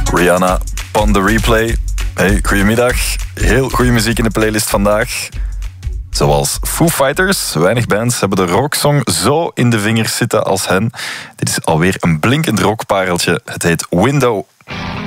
Rihanna, on the replay. Hey, goedemiddag. Heel goede muziek in de playlist vandaag. Zoals Foo Fighters. Weinig bands hebben de rocksong zo in de vingers zitten als hen. Dit is alweer een blinkend rockpareltje. Het heet Window.